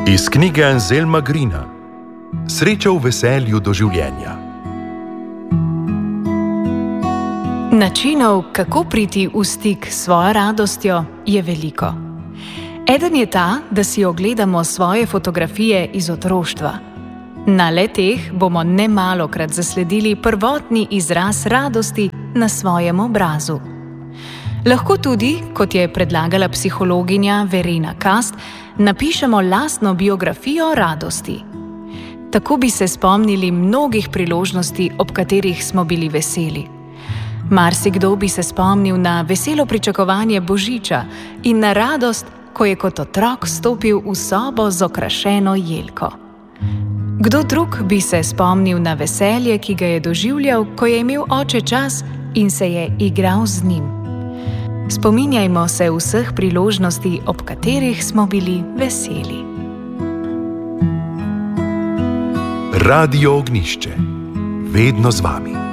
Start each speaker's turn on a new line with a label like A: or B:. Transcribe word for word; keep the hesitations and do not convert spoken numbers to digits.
A: Iz knjige Anselma Grina Sreča v veselju do življenja.
B: Načinov, kako priti v stik s svojo radostjo, je veliko. Eden je ta, da si ogledamo svoje fotografije iz otroštva. Na le-teh bomo nemalokrat zasledili prvotni izraz radosti na svojem obrazu. Lahko tudi, kot je predlagala psihologinja Verena Kast, napišemo lastno biografijo radosti. Tako bi se spomnili mnogih priložnosti, ob katerih smo bili veseli. Marsikdo bi se spomnil na veselo pričakovanje Božiča in na radost, ko je kot otrok stopil v sobo z okrašeno jelko. Kdo drug bi se spomnil na veselje, ki ga je doživljal, ko je imel oče čas in se je igral z njim. Spominjajmo se vseh priložnosti, ob katerih smo bili veseli.
A: Radio Ognjišče. Vedno z vami.